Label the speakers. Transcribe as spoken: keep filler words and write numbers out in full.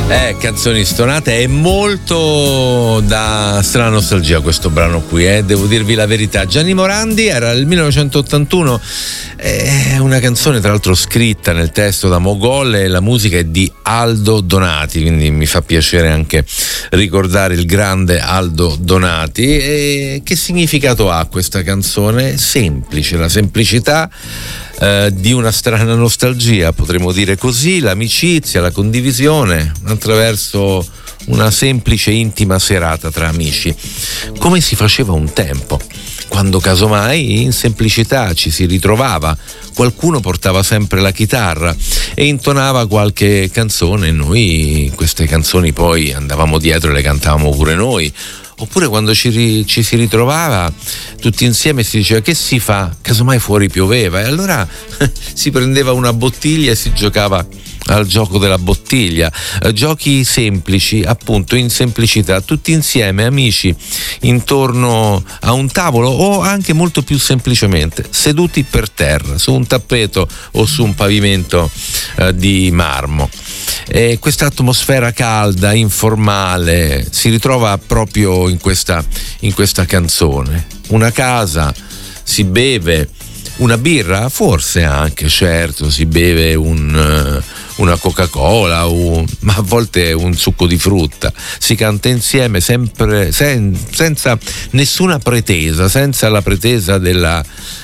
Speaker 1: Eh, canzoni stonate, è molto da strana nostalgia questo brano qui, eh, devo dirvi la verità. Gianni Morandi era il millenovecentottantuno, è una canzone tra l'altro scritta nel testo da Mogol e la musica è di Aldo Donati, quindi mi fa piacere anche ricordare il grande Aldo Donati. E che significato ha questa canzone? Semplice, la semplicità Uh, di una strana nostalgia, potremmo dire così, l'amicizia, la condivisione attraverso una semplice intima serata tra amici, come si faceva un tempo, quando casomai in semplicità ci si ritrovava, qualcuno portava sempre la chitarra e intonava qualche canzone e noi queste canzoni poi andavamo dietro e le cantavamo pure noi. Oppure quando ci, ri, ci si ritrovava tutti insieme si diceva: che si fa? Casomai fuori pioveva, e allora si prendeva una bottiglia e si giocava al gioco della bottiglia, eh, giochi semplici, appunto, in semplicità, tutti insieme, amici, intorno a un tavolo o anche molto più semplicemente seduti per terra, su un tappeto o su un pavimento eh, di marmo. E questa atmosfera calda, informale, si ritrova proprio in questa, in questa canzone. Una casa, si beve una birra, forse anche, certo, si beve un, una Coca-Cola, un, ma a volte un succo di frutta. Si canta insieme, sempre sen, senza nessuna pretesa, senza la pretesa della